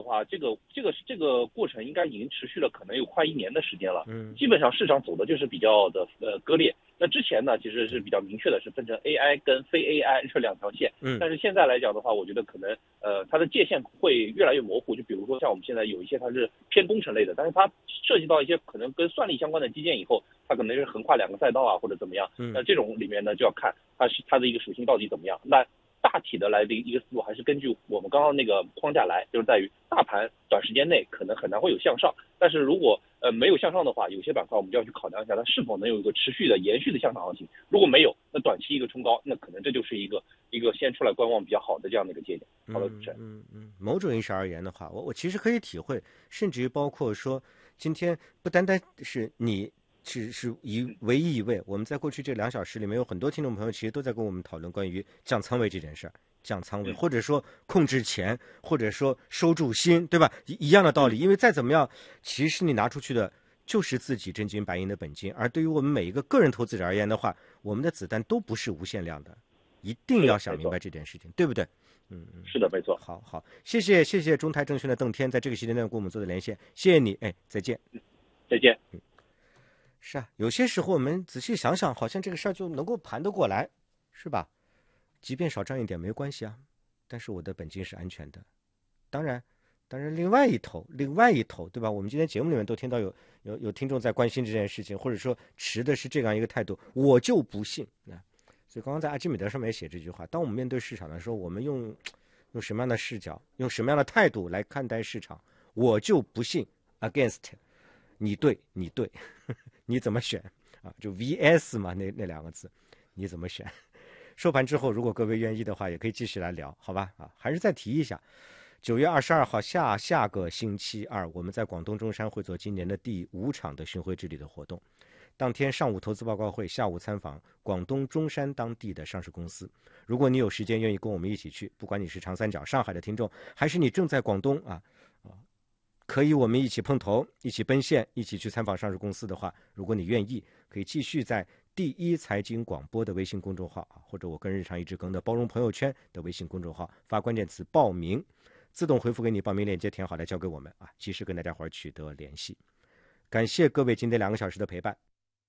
话，这个过程应该已经持续了可能有快1年的时间了。 嗯， 基本上市场走的就是比较的割裂。那之前呢，其实是比较明确的，是分成 AI 跟非 AI 这2条线。 嗯， 但是现在来讲的话，我觉得可能它的界限会越来越模糊。就比如说像我们现在有一些它是偏工程类的，但是它涉及到一些可能跟算力相关的基建以后，它可能是横跨2个赛道啊，或者怎么样。那这种里面呢，就要看它的一个属性到底怎么样。那大体的来的一个思路还是根据我们刚刚那个框架来，就是在于大盘短时间内可能很难会有向上，但是如果没有向上的话，有些板块我们就要去考量一下它是否能有一个持续的延续的向上行情。如果没有，那短期一个冲高，那可能这就是一个先出来观望比较好的这样的一个节点。好的，主持人。 某种意义上而言的话，我其实可以体会，甚至于包括说，今天不单单是你是唯一一位，我们在过去这2小时里面有很多听众朋友其实都在跟我们讨论关于降仓位这件事儿，降仓位或者说控制钱，或者说收住心，对吧？一样的道理，因为再怎么样，其实你拿出去的就是自己真金白银的本金，而对于我们每一个个人投资者而言的话，我们的子弹都不是无限量的，一定要想明白这件事情，对不对？ 是的，没错。 好，谢谢中泰证券的邓天在这个时间段跟我们做的连线，谢谢你，再见。 再见。 是啊，有些时候我们仔细想想，好像这个事儿就能够盘得过来，是吧？即便少赚一点没关系啊，但是我的本金是安全的。当然，另外一头，对吧？我们今天节目里面都听到有听众在关心这件事情，或者说持的是这样一个态度，我就不信啊。所以刚刚在阿基米德上面也写这句话：当我们面对市场的时候，我们用什么样的视角，用什么样的态度来看待市场，我就不信 against 你对，你怎么选啊？就 VS 嘛，那2个字，你怎么选？收盘之后，如果各位愿意的话，也可以继续来聊，好吧？还是再提一下，9月22号下个星期二，我们在广东中山会做今年的第5场的巡回之旅的活动。当天上午投资报告会，下午参访广东中山当地的上市公司。如果你有时间愿意跟我们一起去，不管你是长三角上海的听众，还是你正在广东可以我们一起碰头，一起奔现，一起去参访上市公司的话，如果你愿意，可以继续在第一财经广播的微信公众号或者我跟日常一直更的包容朋友圈的微信公众号发关键词报名，自动回复给你报名链接，填好来交给我们及时跟大家伙取得联系。感谢各位今天2个小时的陪伴。